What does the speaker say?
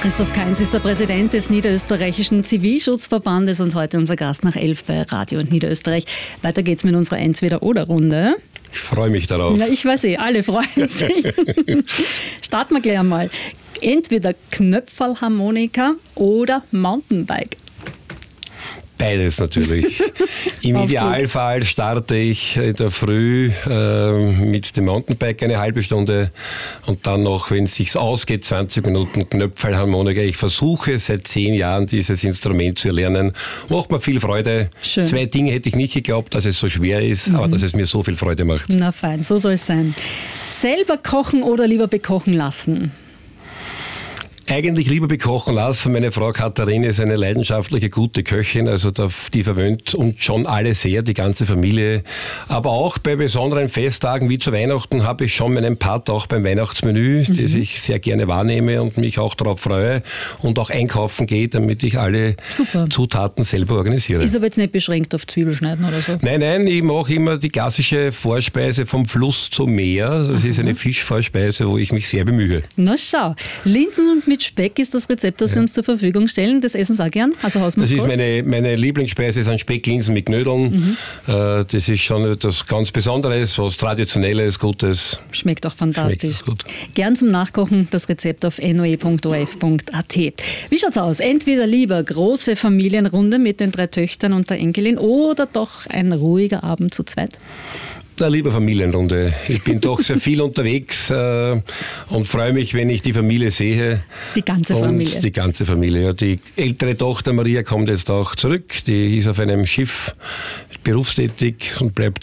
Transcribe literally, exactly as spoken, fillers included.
Christoph Kainz ist der Präsident des Niederösterreichischen Zivilschutzverbandes und heute unser Gast nach elf bei Radio Niederösterreich. Weiter geht's mit unserer Entweder-oder-Runde. Ich freue mich darauf. Na, ich weiß eh, alle freuen sich. Starten wir gleich einmal. Entweder Knöpferlharmonika oder Mountainbike. Beides natürlich. Im Idealfall starte ich in der Früh äh, mit dem Mountainbike eine halbe Stunde und dann noch, wenn es sich ausgeht, zwanzig Minuten Knöpferlharmonika. Ich versuche seit zehn Jahren dieses Instrument zu erlernen. Macht mir viel Freude. Schön. Zwei Dinge hätte ich nicht geglaubt, dass es so schwer ist, mhm. aber dass es mir so viel Freude macht. Na fein, so soll es sein. Selber kochen oder lieber bekochen lassen? Eigentlich lieber bekochen lassen. Meine Frau Katharine ist eine leidenschaftliche, gute Köchin, also die verwöhnt uns schon alle sehr, die ganze Familie. Aber auch bei besonderen Festtagen wie zu Weihnachten habe ich schon meinen Part auch beim Weihnachtsmenü, mhm. das ich sehr gerne wahrnehme und mich auch darauf freue und auch einkaufen gehe, damit ich alle Super. Zutaten selber organisiere. Ist aber jetzt nicht beschränkt auf Zwiebelschneiden oder so? Nein, nein, ich mache immer die klassische Vorspeise vom Fluss zum Meer. Das Aha. ist eine Fischvorspeise, wo ich mich sehr bemühe. Na schau, Linsen und mit Speck ist das Rezept, das Sie ja. uns zur Verfügung stellen. Das essen Sie auch gern? Also das ist meine, meine Lieblingsspeise, sind Specklinsen mit Knödeln. Mhm. Das ist schon etwas ganz Besonderes, was Traditionelles, Gutes. Schmeckt auch fantastisch. Schmeckt gut. Gern zum Nachkochen das Rezept auf n o e punkt o f punkt a t. Wie schaut's aus? Entweder lieber große Familienrunde mit den drei Töchtern und der Enkelin oder doch ein ruhiger Abend zu zweit? Na, lieber Familienrunde. Ich bin doch sehr viel unterwegs äh, und freue mich, wenn ich die Familie sehe. Die ganze und Familie. Die ganze Familie. Ja, die ältere Tochter Maria kommt jetzt auch zurück. Die ist auf einem Schiff berufstätig und bleibt